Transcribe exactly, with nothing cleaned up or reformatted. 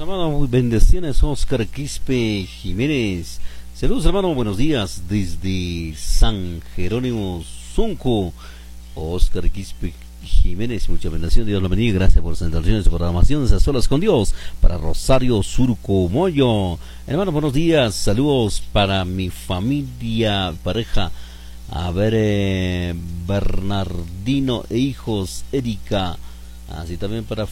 hermano, muy bendiciones, Oscar Quispe Jiménez. Saludos, hermano, buenos días desde San Jerónimo Zunco. Oscar Quispe Jiménez, muchas bendiciones, Dios lo bendiga, gracias por sus interacciones y programaciones a solas con Dios para Rosario Surco Moyo. Hermano, buenos días, saludos para mi familia, pareja, a ver, eh, Bernardino e hijos, Erika, así también para